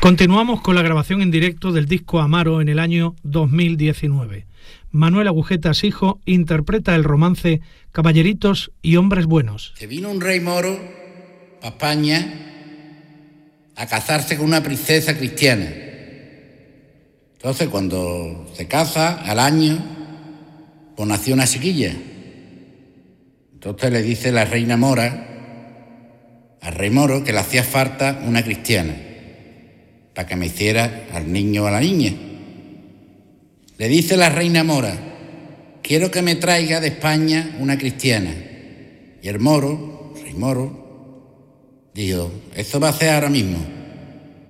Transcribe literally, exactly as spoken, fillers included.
Continuamos con la grabación en directo del disco Amaro en el año dos mil diecinueve. Manuel Agujetas Hijo interpreta el romance Caballeritos y Hombres Buenos. Se vino un rey moro a España a casarse con una princesa cristiana. Entonces, cuando se casa, al año, pues nació una chiquilla. Entonces le dice la reina mora al rey moro que le hacía falta una cristiana para que me hiciera al niño o a la niña. Le dice la reina mora: quiero que me traiga de España una cristiana. Y el moro, rey moro, dijo: eso va a ser ahora mismo.